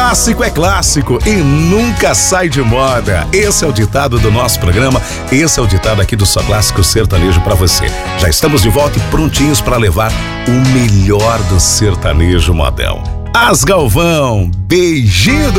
Clássico é clássico e nunca sai de moda. Esse é o ditado do nosso programa, esse é o ditado aqui do Só Clássico Sertanejo pra você. Já estamos de volta e prontinhos pra levar o melhor do sertanejo modão. As Galvão, beijinho.